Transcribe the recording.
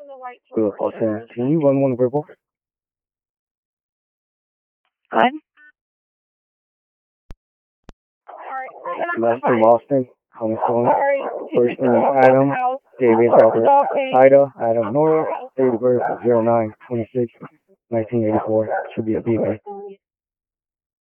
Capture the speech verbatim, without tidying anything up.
Good, awesome. Can you run one verbal? What? Last name Austin. Home phone. First name Adam. David Albert. Ida. Adam Nora. Date of birth zero nine twenty six nineteen eighty four. Should be a B A.